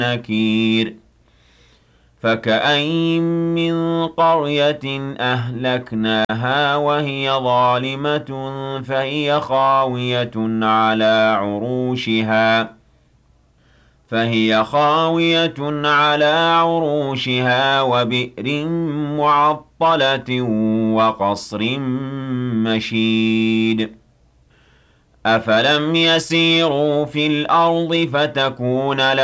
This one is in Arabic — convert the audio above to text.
نكير فكأين من قرية أهلكناها وهي ظالمة فهي خاوية على عروشها وبئر معطلة وقصر مشيد أفلم يسيروا في الأرض فتكون